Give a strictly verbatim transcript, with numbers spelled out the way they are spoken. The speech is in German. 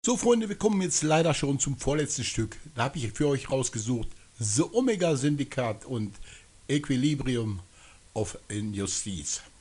So Freunde, wir kommen jetzt leider schon zum vorletzten Stück. Da habe ich für euch rausgesucht The Omega Syndikat und Equilibrium of Injustice.